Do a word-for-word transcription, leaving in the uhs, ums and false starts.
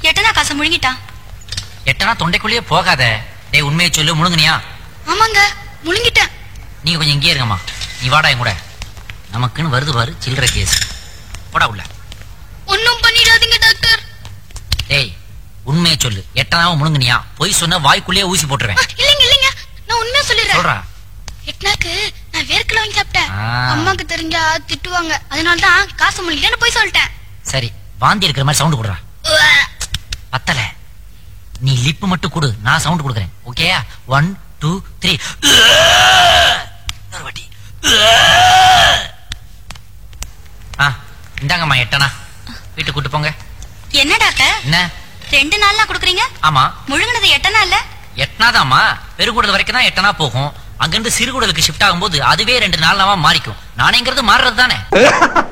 எட்டனா காசை முழுங்கிட்டான். எட்டனா தொண்டைக்குள்ளேயே போகாத. டேய் உண்மையை சொல்லு, முழுங்குனியா? ஆமாங்க, முழுங்கிட்டேன். நீங்க கொஞ்சம் இங்கே இருங்கம்மா. நீ வாடா என் கூட. நமக்குன்னு வருது பாரு சில்லற கேஸ். போடா உள்ள. ஒன்னும் பண்ணிடாதீங்க டாக்டர். டேய் உண்மையை சொல்லு, எட்டனாவும் முழுங்குனியா? பொய் சொன்ன வாய்க்குள்ளேயே ஊசி போட்டுருவேன். இல்லைங்க இல்லைங்க, நான் உண்மையா சொல்லிடுறேன். சொல்றா. எட்டனாக்கு நான் வேர்க்கல வாங்கி சாப்பிட்டேன். அம்மாக்கு தெரிஞ்சா திட்டுவாங்க, அதனாலதான் காசை முழுங்கிட்டேன்னு போய் சொல்லிட்டேன். சரி, வாந்தி இருக்கிற மாதிரி சவுண்ட் கொடுறா. பத்தல, நீ லிப் மட்டும் கொடு, நான் சவுண்ட் கொடுக்குறேன். ஓகேயா? One two three. இந்தாங்கம்மா எட்டனா, வீட்டுக்கு கூட்டு போங்க. என்ன டாக்டர், என்ன ரெண்டு நாள்ல குடுக்குறீங்க? ஆமா, முழுங்கினது எட்டனா இல்ல? எட்டனாதாம்மா. பெருகுடல் வரைக்கும் தான் எட்டனா போகும். அங்கிருந்து சிறுகுடலுக்கு ஷிஃப்ட் ஆகும்போது அதுவே ரெண்டு நாளாவா மாறிக்கும். நானேங்கிறது மாறுறது தானே.